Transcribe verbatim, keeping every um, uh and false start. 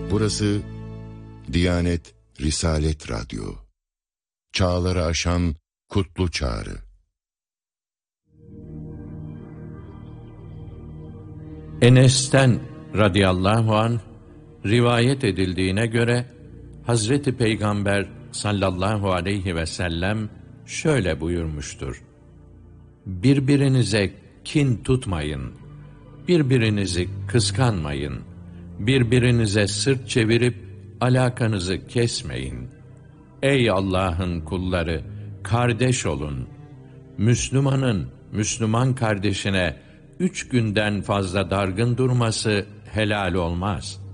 Burası Diyanet Risalet Radyo. Çağları aşan kutlu çağrı. Enes'ten radıyallahu anh rivayet edildiğine göre Hazreti Peygamber sallallahu aleyhi ve sellem şöyle buyurmuştur: Birbirinize kin tutmayın, birbirinizi kıskanmayın, birbirinize sırt çevirip alakanızı kesmeyin. Ey Allah'ın kulları, kardeş olun. Müslümanın Müslüman kardeşine üç günden fazla dargın durması helal olmaz.